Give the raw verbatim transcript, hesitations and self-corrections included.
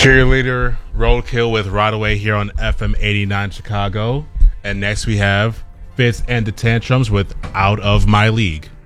Cheerleader Roadkill with Rodaway here on F M eighty-nine Chicago. And next we have Fitz and the Tantrums with Out of My League.